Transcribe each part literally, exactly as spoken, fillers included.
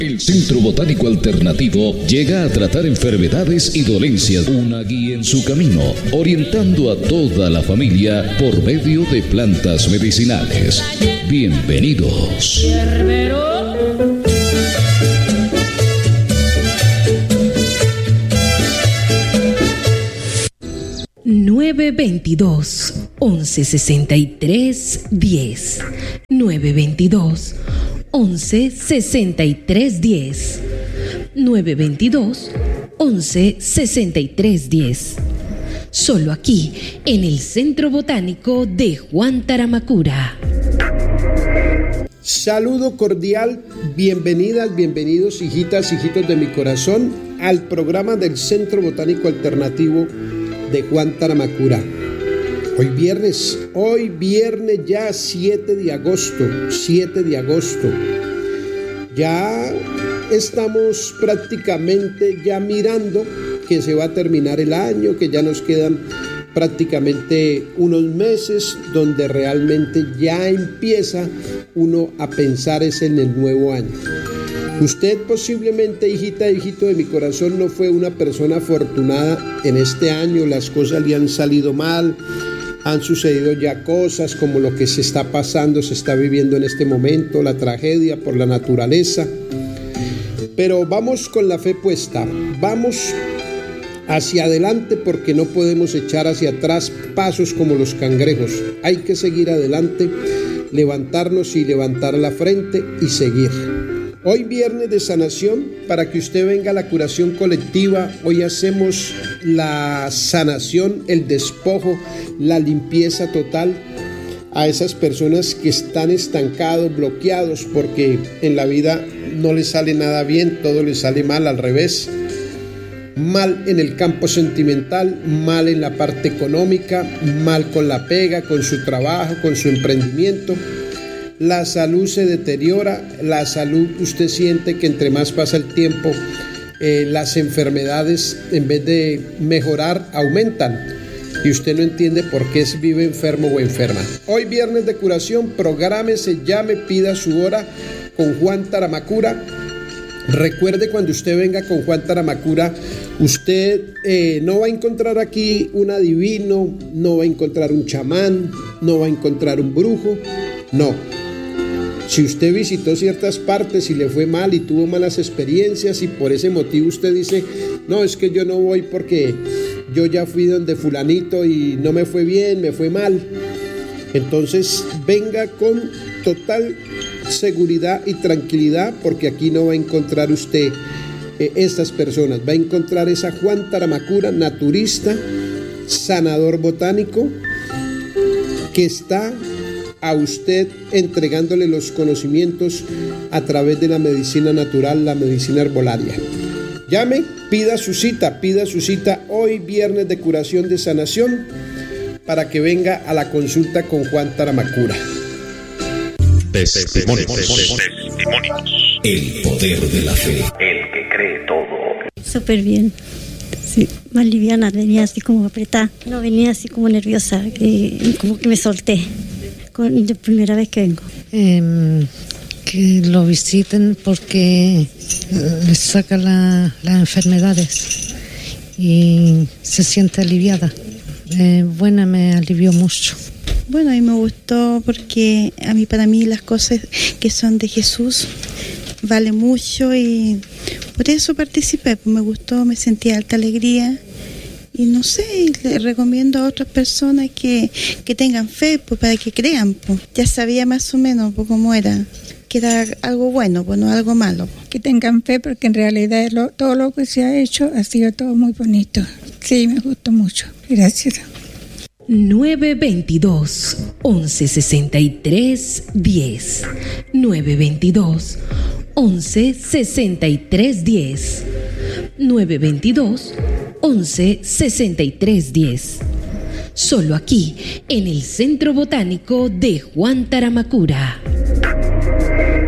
El Centro Botánico Alternativo llega a tratar enfermedades y dolencias, una guía en su camino, orientando a toda la familia por medio de plantas medicinales. Bienvenidos. nueve veintidós, once sesenta y tres, diez. nueve veintidós, once sesenta y tres, diez. nueve veintidós, once sesenta y tres, diez. Solo aquí, en el Centro Botánico de Juan Taramacura. Saludo cordial, bienvenidas, bienvenidos, hijitas, hijitos de mi corazón, al programa del Centro Botánico Alternativo de Juan Taramacura. Hoy viernes, hoy viernes ya siete de agosto, siete de agosto. Ya estamos prácticamente ya mirando que se va a terminar el año, que ya nos quedan prácticamente unos meses donde realmente ya empieza uno a pensar es en el nuevo año. Usted posiblemente, hijita, hijito de mi corazón, no fue una persona afortunada en este año, las cosas le han salido mal, han sucedido ya cosas como lo que se está pasando, se está viviendo en este momento, la tragedia por la naturaleza. Pero vamos con la fe puesta, vamos hacia adelante porque no podemos echar hacia atrás pasos como los cangrejos. Hay que seguir adelante, levantarnos y levantar la frente y seguir. Hoy viernes de sanación, para que usted venga a la curación colectiva, hoy hacemos la sanación, el despojo, la limpieza total a esas personas que están estancados, bloqueados, porque en la vida no les sale nada bien, todo les sale mal, al revés. Mal en el campo sentimental, mal en la parte económica, mal con la pega, con su trabajo, con su emprendimiento. La salud se deteriora, la salud usted siente que entre más pasa el tiempo, eh, las enfermedades en vez de mejorar aumentan y usted no entiende por qué vive enfermo o enferma. Hoy viernes de curación, prográmese, llame, pida su hora con Juan Taramacura. Recuerde, cuando usted venga con Juan Taramacura, usted eh, no va a encontrar aquí un adivino, no va a encontrar un chamán, no va a encontrar un brujo, no. Si usted visitó ciertas partes y le fue mal y tuvo malas experiencias y por ese motivo usted dice, no, es que yo no voy porque yo ya fui donde fulanito y no me fue bien, me fue mal. Entonces venga con total seguridad y tranquilidad porque aquí no va a encontrar usted eh, estas personas. Va a encontrar esa Juan Taramacura, naturista, sanador botánico, que está a usted entregándole los conocimientos a través de la medicina natural, la medicina herbolaria. Llame, pida su cita, pida su cita hoy viernes de curación de sanación para que venga a la consulta con Juan Taramacura. Testimonios. El poder de la fe. El que cree todo. Súper bien. Sí, más liviana, venía así como apretada. No venía así como nerviosa, eh, como que me solté. Con la primera vez que vengo. Eh, que lo visiten porque les saca la, las enfermedades y se siente aliviada. Eh, buena, me alivió mucho. Bueno, a mí me gustó porque a mí, para mí, las cosas que son de Jesús vale mucho y por eso participé. Pues me gustó, me sentí alta alegría. Y no sé, le recomiendo a otras personas que, que tengan fe, pues para que crean. Pues. Ya sabía más o menos pues, cómo era, que era algo bueno, pues no algo malo. Que tengan fe porque en realidad lo, todo lo que se ha hecho ha sido todo muy bonito. Sí, me gustó mucho. Gracias. nueve veintidós, once sesenta y tres, diez. nueve veintidós, once sesenta y tres, diez. nueve veintidós, once sesenta y tres, diez. Solo aquí, en el Centro Botánico de Juan Taramacura.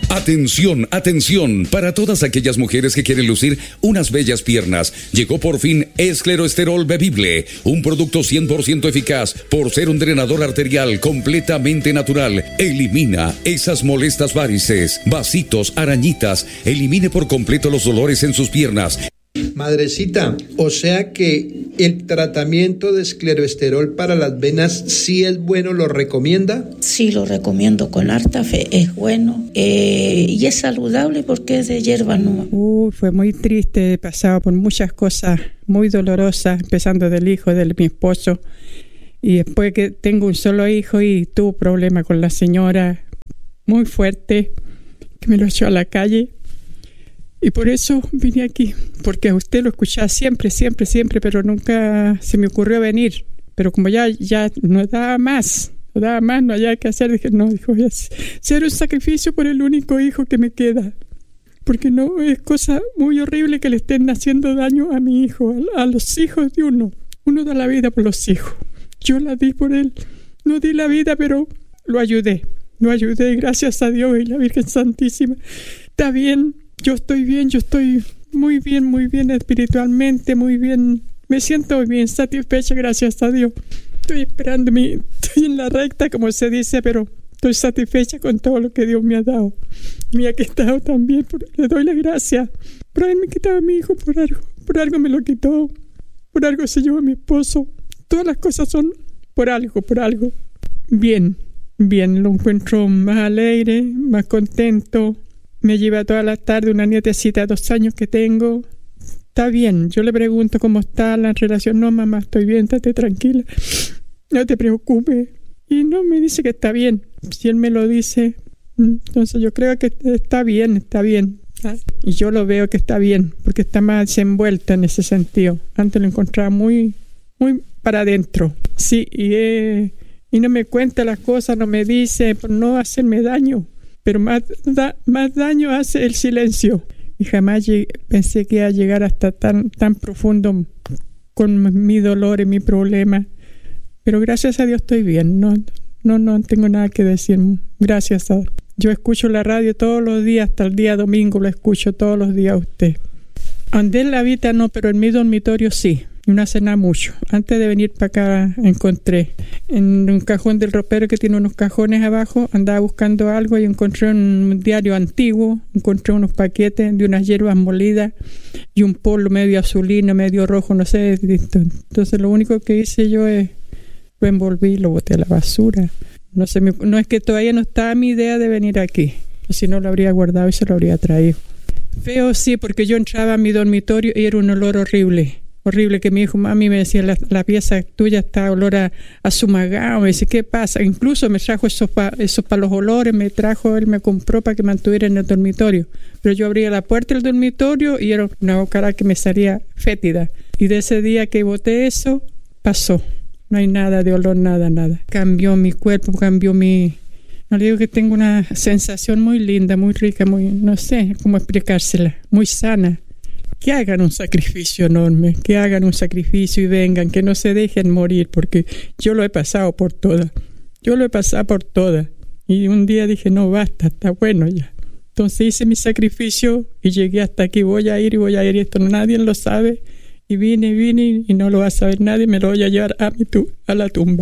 Atención, atención, para todas aquellas mujeres que quieren lucir unas bellas piernas. Llegó por fin Escleroesterol Bebible, un producto cien por ciento eficaz por ser un drenador arterial completamente natural. Elimina esas molestas varices, vasitos, arañitas, elimine por completo los dolores en sus piernas. Madrecita, o sea que el tratamiento de escleroesterol para las venas sí es bueno, ¿lo recomienda? Sí, lo recomiendo con harta fe, es bueno eh, y es saludable porque es de hierba no. Uh, fue muy triste, he pasado por muchas cosas muy dolorosas, empezando del hijo de mi esposo, y después que tengo un solo hijo y tuve problemas con la señora muy fuerte, que me lo echó a la calle. Y por eso vine aquí, porque a usted lo escuchaba siempre, siempre, siempre, pero nunca se me ocurrió venir. Pero como ya, ya no daba más, no daba más, no había que hacer, dije, no, dijo, voy a hacer un sacrificio por el único hijo que me queda. Porque no es cosa muy horrible que le estén haciendo daño a mi hijo, a, a los hijos de uno. Uno da la vida por los hijos. Yo la di por él. No di la vida, pero lo ayudé. Lo ayudé, gracias a Dios y la Virgen Santísima. Está bien. Yo estoy bien, yo estoy muy bien, muy bien espiritualmente, muy bien. Me siento bien, satisfecha, gracias a Dios. Estoy esperando, mi, estoy en la recta, como se dice, pero estoy satisfecha con todo lo que Dios me ha dado. Me ha quitado también, por, le doy la gracia. Por haberme quitado a mi hijo, por algo, por algo me lo quitó, por algo se llevó a mi esposo. Todas las cosas son por algo, por algo. Bien, bien, lo encuentro más alegre, más contento. Me lleva toda la tarde una nietecita de dos años que tengo. Está bien. Yo le pregunto cómo está la relación. No, mamá, estoy bien, estate tranquila. No te preocupes. Y no, me dice que está bien. Si él me lo dice, entonces yo creo que está bien, está bien. Y yo lo veo que está bien, porque está más envuelta en ese sentido. Antes lo encontraba muy, muy para adentro. Sí, y, eh, y no me cuenta las cosas, no me dice, por no hacerme daño. Pero más, da, más daño hace el silencio. Y jamás llegué, pensé que iba a llegar hasta tan, tan profundo con mi dolor y mi problema. Pero gracias a Dios estoy bien. No, no, no tengo nada que decir. Gracias a Dios. Yo escucho la radio todos los días, hasta el día domingo lo escucho todos los días a usted. Donde él habita no, pero en mi dormitorio sí. No hace nada mucho. Antes de venir para acá encontré en un cajón del ropero que tiene unos cajones abajo, andaba buscando algo y encontré un diario antiguo, encontré unos paquetes de unas hierbas molidas y un polo medio azulino, medio rojo, no sé. Entonces lo único que hice yo es lo envolví y lo boté a la basura. No sé, no es que todavía no estaba mi idea de venir aquí, o si no lo habría guardado y se lo habría traído. Feo sí, porque yo entraba a mi dormitorio y era un olor horrible. Horrible, que mi hijo, mami, me decía, la, la pieza tuya está olor a, a sumagado. Me dice, ¿qué pasa? Incluso me trajo esos para esos pa los olores, me trajo, él me compró para que mantuviera en el dormitorio. Pero yo abría la puerta del dormitorio y era una cara que me salía fétida. Y de ese día que boté eso, pasó. No hay nada de olor, nada, nada. Cambió mi cuerpo, cambió mi... No le digo que tengo una sensación muy linda, muy rica, muy, no sé cómo explicársela, muy sana. Que hagan un sacrificio enorme, que hagan un sacrificio y vengan, que no se dejen morir, porque yo lo he pasado por todas, yo lo he pasado por todas. Y un día dije, no, basta, está bueno ya. Entonces hice mi sacrificio y llegué hasta aquí, voy a ir y voy a ir, y esto nadie lo sabe. Y vine, vine y no lo va a saber nadie, me lo voy a llevar a, mi tu a la tumba.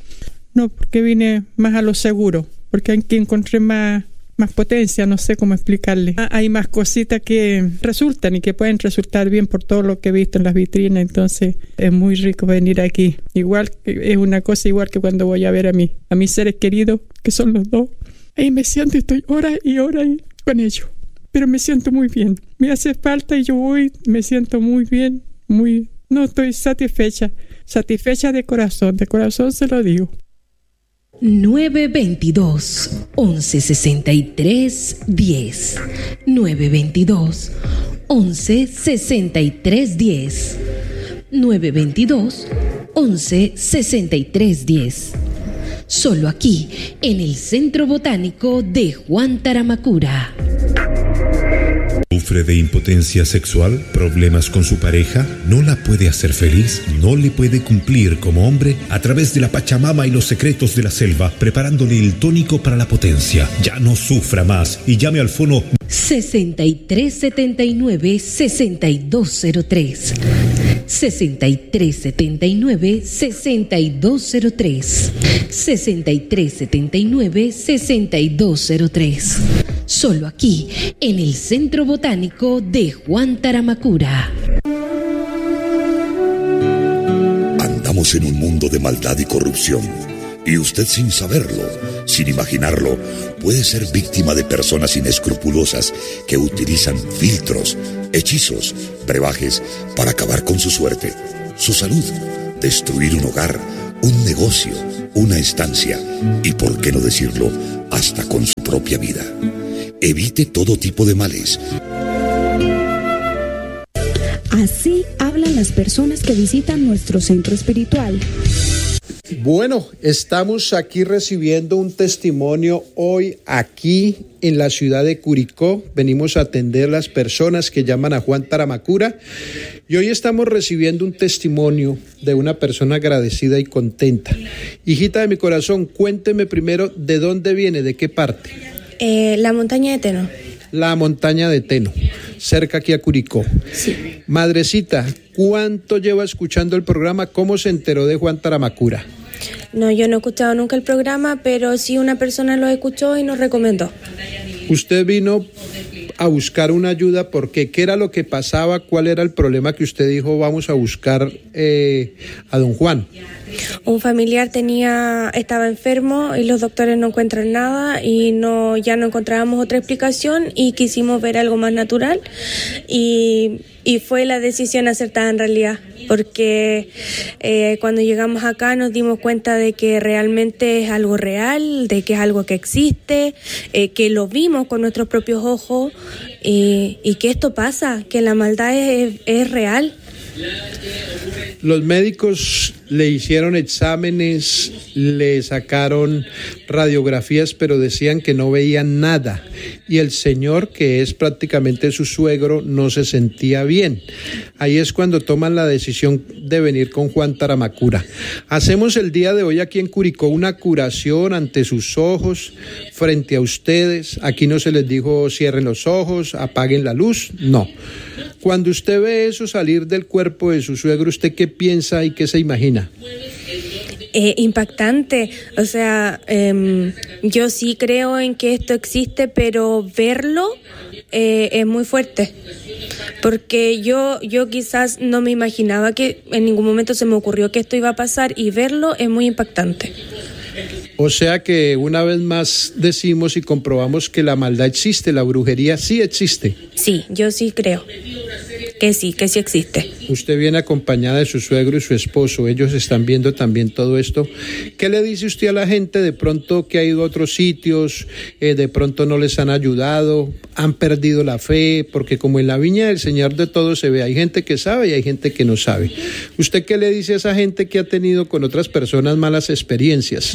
No, porque vine más a lo seguro, porque aquí encontré más... más potencia, no sé cómo explicarle. Ah, hay más cositas que resultan y que pueden resultar bien por todo lo que he visto en las vitrinas, entonces es muy rico venir aquí. Igual, es una cosa igual que cuando voy a ver a, mí, a mis seres queridos, que son los dos. Ahí me siento y estoy horas y horas con ellos, pero me siento muy bien. Me hace falta y yo voy, me siento muy bien, muy... No, estoy satisfecha, satisfecha de corazón, de corazón se lo digo. nueve veintidós, once sesenta y tres, diez. nueve veintidós, once sesenta y tres, diez. nueve veintidós, once sesenta y tres, diez. Solo aquí, en el Centro Botánico de Juan Taramacura. ¿Sufre de impotencia sexual? ¿Problemas con su pareja? ¿No la puede hacer feliz? ¿No le puede cumplir como hombre? A través de la Pachamama y los secretos de la selva, preparándole el tónico para la potencia. Ya no sufra más y llame al fono sesenta y tres setenta y nueve, sesenta y dos cero tres. sesenta y tres setenta y nueve, sesenta y dos cero tres. sesenta y tres setenta y nueve, sesenta y dos cero tres. Solo aquí, en el Centro Botánico de Juan Taramacura. Andamos en un mundo de maldad y corrupción, y usted, sin saberlo, sin imaginarlo, puede ser víctima de personas inescrupulosas que utilizan filtros, hechizos, brebajes para acabar con su suerte, su salud, destruir un hogar, un negocio, una estancia y, por qué no decirlo, hasta con su propia vida. Evite todo tipo de males. Así hablan las personas que visitan nuestro centro espiritual. Bueno, estamos aquí recibiendo un testimonio hoy aquí en la ciudad de Curicó. Venimos a atender las personas que llaman a Juan Taramacura y hoy estamos recibiendo un testimonio de una persona agradecida y contenta. Hijita de mi corazón, cuénteme primero de dónde viene, de qué parte. Eh, la montaña de Teno. La montaña de Teno, cerca aquí a Curicó. Sí. Madrecita, ¿cuánto lleva escuchando el programa? ¿Cómo se enteró de Juan Taramacura? No, yo no he escuchado nunca el programa, pero sí una persona lo escuchó y nos recomendó. Usted vino a buscar una ayuda, porque ¿qué era lo que pasaba? ¿Cuál era el problema que usted dijo vamos a buscar eh, a don Juan? Un familiar tenía, estaba enfermo y los doctores no encuentran nada y no, ya no encontrábamos otra explicación y quisimos ver algo más natural y, y fue la decisión acertada en realidad, porque eh, cuando llegamos acá nos dimos cuenta de que realmente es algo real, de que es algo que existe, eh, que lo vimos con nuestros propios ojos y, y que esto pasa, que la maldad es, es real. Los médicos le hicieron exámenes, le sacaron radiografías, pero decían que no veían nada. Y el señor, que es prácticamente su suegro, no se sentía bien. Ahí es cuando toman la decisión de venir con Juan Taramacura. Hacemos el día de hoy aquí en Curicó una curación ante sus ojos, frente a ustedes. Aquí no se les dijo cierren los ojos, apaguen la luz, no. Cuando usted ve eso salir del cuerpo de su suegro, ¿usted qué piensa y qué se imagina? Eh, impactante, o sea, eh, yo sí creo en que esto existe, pero verlo eh, es muy fuerte, porque yo, yo quizás no me imaginaba que en ningún momento se me ocurrió que esto iba a pasar y verlo es muy impactante. O sea que una vez más decimos y comprobamos que la maldad existe, la brujería sí existe. Sí, yo sí creo que sí, que sí existe. Usted viene acompañada de su suegro y su esposo, ellos están viendo también todo esto. ¿Qué le dice usted a la gente de pronto que ha ido a otros sitios, eh, de pronto no les han ayudado, han perdido la fe? Porque como en la viña del Señor de todo se ve, hay gente que sabe y hay gente que no sabe. ¿Usted qué le dice a esa gente que ha tenido con otras personas malas experiencias?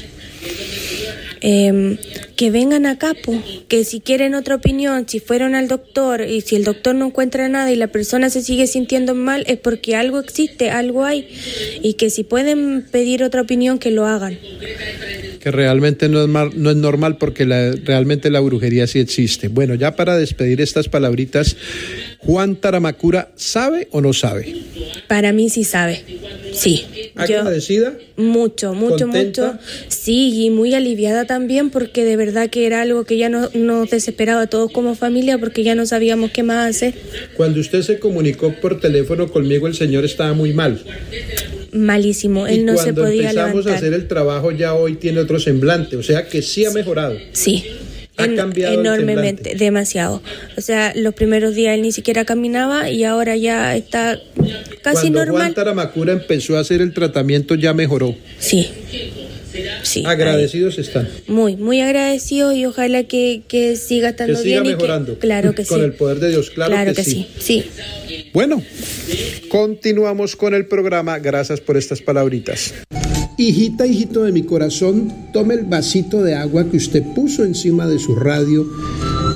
Eh, que vengan acá, po, que si quieren otra opinión, si fueron al doctor y si el doctor no encuentra nada y la persona se sigue sintiendo mal, es porque algo existe, algo hay, y que si pueden pedir otra opinión, que lo hagan. Que realmente no es, mal, no es normal, porque la, realmente la brujería sí existe. Bueno, ya para despedir estas palabritas, ¿Juan Taramacura sabe o no sabe? Para mí sí sabe, sí. ¿Agradecida? Mucho, mucho, ¿contenta? Mucho. Sí, y muy aliviada también, porque de verdad que era algo que ya no, nos desesperaba a todos como familia, porque ya no sabíamos qué más hacer. Cuando usted se comunicó por teléfono conmigo, el señor estaba muy mal. Malísimo, él no se podía levantar. Y cuando empezamos a hacer el trabajo, ya hoy tiene otro semblante, o sea que sí ha mejorado. Sí. Ha en, cambiado enormemente, el demasiado. O sea, los primeros días él ni siquiera caminaba y ahora ya está casi Cuando normal. Cuando Juan Taramacura empezó a hacer el tratamiento, ya mejoró. Sí. Sí, agradecidos ahí están. Muy, muy agradecidos, y ojalá que, que siga estando que siga bien. Mejorando. Y que, claro que con sí. el poder de Dios, claro, claro que, que sí. sí. sí. Bueno, continuamos con el programa. Gracias por estas palabritas. Hijita, hijito de mi corazón, tome el vasito de agua que usted puso encima de su radio.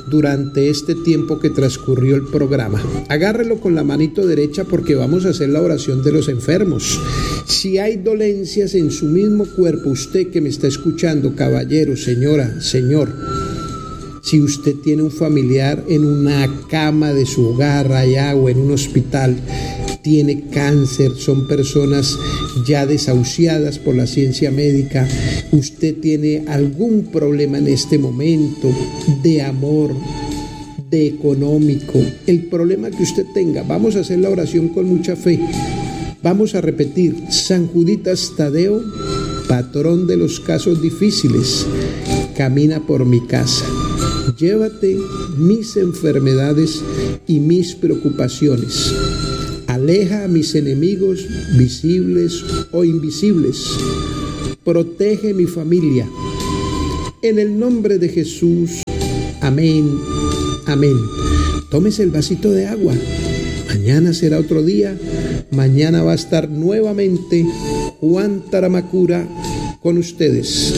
durante este tiempo que transcurrió el programa. Agárrelo con la manito derecha porque vamos a hacer la oración de los enfermos. Si hay dolencias en su mismo cuerpo, usted que me está escuchando, caballero, señora, señor, si usted tiene un familiar en una cama de su hogar allá o en un hospital, tiene cáncer, son personas ya desahuciadas por la ciencia médica, usted tiene algún problema en este momento de amor, de económico, el problema que usted tenga, vamos a hacer la oración con mucha fe. Vamos a repetir: San Juditas Tadeo, patrón de los casos difíciles, camina por mi casa. Llévate mis enfermedades y mis preocupaciones. Aleja a mis enemigos, visibles o invisibles. Protege mi familia. En el nombre de Jesús. Amén. Amén. Tómese el vasito de agua. Mañana será otro día. Mañana va a estar nuevamente Juan Taramacura con ustedes.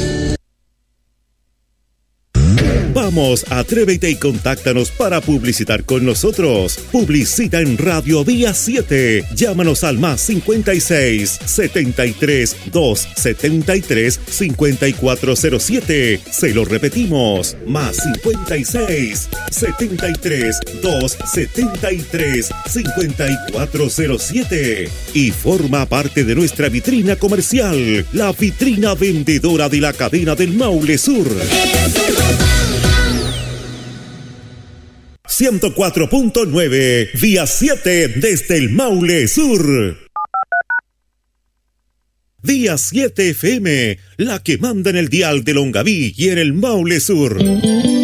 Vamos, atrévete y contáctanos para publicitar con nosotros. Publicita en Radio Vía siete. Llámanos al más cincuenta y seis, setenta y tres, doscientos setenta y tres, cincuenta y cuatro cero siete. Se lo repetimos, más cincuenta y seis, setenta y tres, doscientos setenta y tres, cincuenta y cuatro cero siete. Y forma parte de nuestra vitrina comercial, la vitrina vendedora de la cadena del Maule Sur. ciento cuatro punto nueve, Vía siete desde el Maule Sur. Vía siete F M, la que manda en el dial de Longaví y en el Maule Sur.